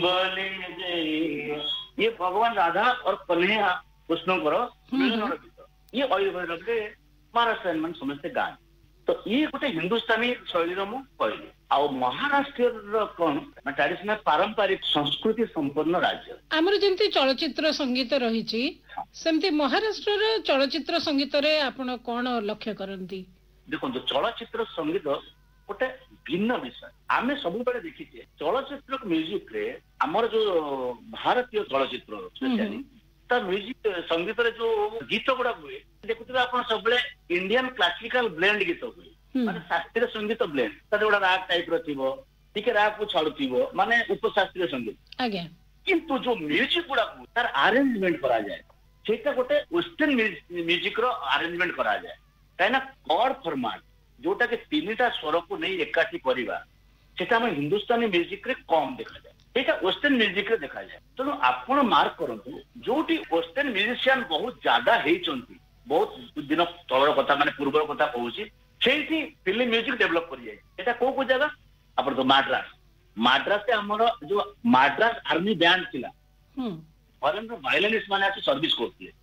बोले जे ये भगवान राधा और कन्हैया कृष्णଙ୍କର ମିଳନର ଗୀତ ଇଏ ଅୟଭୈରବରେ ମହାରାଷ୍ଟ୍ର ମାନେ ସମସ୍ତେ ଗାଆନ୍ତି। ତ ଇଏ ଗୋଟେ ହିନ୍ଦୁସ୍ତାନୀ ଶୈଳୀର ମୁଁ କହିଲି। ଆଉ ମହାରାଷ୍ଟ୍ରର କଣ ଟ୍ରାଡିସନାଲ ପାରମ୍ପରିକ ସଂସ୍କୃତି ସମ୍ପନ୍ନ ରାଜ୍ୟ। ଆମର ଯେମିତି ଚଳଚ୍ଚିତ୍ର ସଙ୍ଗୀତ ରହିଛି ସେମିତି ମହାରାଷ୍ଟ୍ରର ଚଳଚ୍ଚିତ୍ର ସଙ୍ଗୀତରେ ଆପଣ କଣ ଲକ୍ଷ୍ୟ କରନ୍ତି? ଦେଖନ୍ତୁ ଚଳଚ୍ଚିତ୍ର ସଙ୍ଗୀତ ଗୋଟେ ଭିନ୍ନ ବିଷୟ। ଆମେ ସବୁବେଳେ ଦେଖିଛେ ଚଳଚ୍ଚିତ୍ର ମ୍ୟୁଜିକରେ ଆମର ଯୋଉ ଭାରତୀୟ ଚଳଚ୍ଚିତ୍ର ସ୍ପେଶାଲି ତା ମ୍ୟୁଜିକ ସଙ୍ଗୀତରେ ଯୋଉ ଗୀତ ଗୁଡା ହୁଏ ଦେଖୁଥିବେ ଆପଣ ସବୁବେଳେ ଇଣ୍ଡିଆନ କ୍ଲାସିକାଲ ବ୍ଲେଣ୍ଡ ଗୀତ ହୁଏ ମାନେ ଶାସ୍ତ୍ରୀୟ ସଙ୍ଗୀତ ବ୍ଲେଣ୍ଡ ତାର ଗୋଟେ ରାଗ ଟାଇପର ଥିବ ଟିକେ ରାଗକୁ ଛାଡୁଥିବ ମାନେ ଉପଶାସ୍ତ୍ରୀୟ ସଙ୍ଗୀତ। ଆଜ୍ଞା। କିନ୍ତୁ ଯୋଉ ମ୍ୟୁଜିକ ଗୁଡାକୁ ତାର ଆରେଞ୍ଜମେଣ୍ଟ କରାଯାଏ ସେଇଟା ଗୋଟେ ୱେଷ୍ଟର୍ଣ୍ଣ ମ୍ୟୁଜିକର ଆରେଞ୍ଜମେଣ୍ଟ କରାଯାଏ କାହିଁକିନା କର୍ଡ ଫର୍ମାଟ ଯୋଉଟା କି ତିନିଟା ସ୍ୱରକୁ ନେଇ ଏକାଠି କରିବା ସେଟା ଆମ ହିନ୍ଦୁସ୍ତାନୀ ମ୍ୟୁଜିକରେ କମ ଦେଖାଯାଏ ସେଇଟା ୱେଷ୍ଟର୍ଣ୍ଣ ମ୍ୟୁଜିକରେ ଦେଖାଯାଏ। ତେଣୁ ଆପଣ ମାର୍କ କରନ୍ତୁ ଯୋଉଠି ୱେଷ୍ଟର୍ଣ୍ଣ ମ୍ୟୁଜିସିଆନ ବହୁତ ଜାଦା ହେଇଛନ୍ତି ବହୁତ ଦିନ ତଳର କଥା ମାନେ ପୂର୍ବର କଥା କହୁଛି ସେଇଠି ଫିଲ୍ମ ମ୍ୟୁଜିକ ଡେଭଲପ କରିଯାଇଛି। ଏଟା କୋଉ କୋଉ ଜାଗା ଆପଣ ତ ମାଡ୍ରାସରେ ଆମର ଯୋଉ ମାଡ୍ରାସ ଆର୍ମି ବ୍ୟାଣ୍ଡ ଥିଲା ଫରେନର ଭାୟୋଲିନିଷ୍ଟ ମାନେ ଆସି ସର୍ଭିସ କରୁଥିଲେ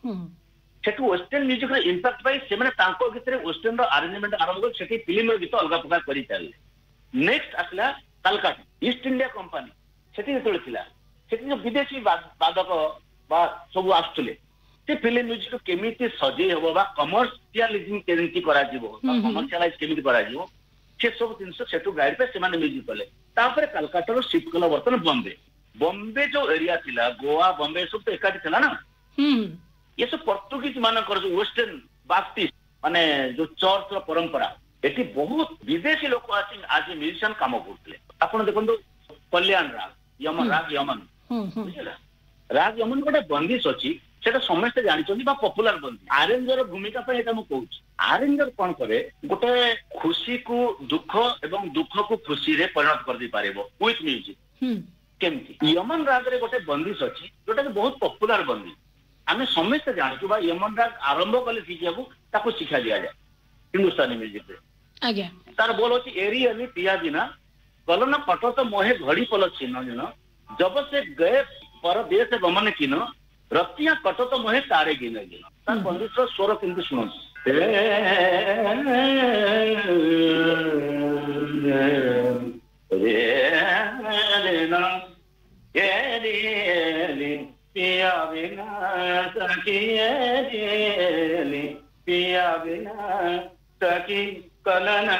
ସେଠୁ ୱେଷ୍ଟର୍ଣ୍ଣ ମ୍ୟୁଜିକର ଇମ୍ପାକ୍ଟ ପାଇ ସେମାନେ ତାଙ୍କ ଭିତରେ ୱେଷ୍ଟର୍ଣ୍ଣର ଆରେଞ୍ଜମେଣ୍ଟ ଆରମ୍ଭ କରି ସେଠି ଫିଲ୍ମର ଗୀତ ଅଲଗା ପ୍ରକାର କରିଚାଲିଲେ। ନେକ୍ସଟ ଆସିଲା କାଲକାଟା ଇଷ୍ଟ ଇଣ୍ଡିଆ କମ୍ପାନୀ ସେଠି ଯେତେବେଳେ ଥିଲା ସେଠି ଯୋଉ ବିଦେଶୀ ବାଦକ ବା ସବୁ ଆସୁଥିଲେ ସେ ଫିଲ୍ମ ମ୍ୟୁଜିକ କେମିତି ସଜେଇ ହବ ବା କମର୍ସିଆଲିଜିମ କେମିତି କରାଯିବ ବା କମର୍ସିଆଲାଇଜ କେମିତି କରାଯିବ ସେ ସବୁ ଜିନିଷ ସେଠୁ ଗାଇଡ ପାଇଁ ସେମାନେ ମ୍ୟୁଜିକ କଲେ। ତାପରେ କାଲକାଟାରୁ ସିଫ୍ଟ କଲା ବର୍ତ୍ତମାନ ବମ୍ବେ ଯୋଉ ଏରିଆ ଥିଲା ଗୋଆ ବମ୍ବେ ସବୁ ତ ଏକାଠି ଥିଲା ନା ये सब पर्तुगीज मानकर जो वेस्टर्न बाप्टिस्ट माने जो चर्चर परंपरा एटी बहुत विदेशी लोक आज म्यूजिशियन काम करते आपण देखो कल्याण राग यमन बुझला राग यमन गोटे बंदिश अच्छी सेटा समस्त जानी पपुलर बंदी आरेंजर भूमिका पे एटा मु कहूची आरेंजर कौन करे गोटे खुशी को दुख एवं दुख को खुशी रे परिणत कर दी पारेबो विथ म्यूजिक केमती यमन राग रे गोटे बंदिश अच्छी जोटा बहुत पपुलर बंदी आम समस्त जानू बा यमन राग आरंभ कले शिखा शिक्षा दि जाए हिंदुस्तानी म्यूजिक तार बोल अच्छी एरी अली पिया दिना कलन पट तो मोहे घड़ी पल चिन्ह जिन जब से गए पर देश गमन किन रतिया कट तो मोहे तारे गिन गिन तार बंदिश स्वर किंतु शुणु पिया बिना सखी पिया बिना सखी कलन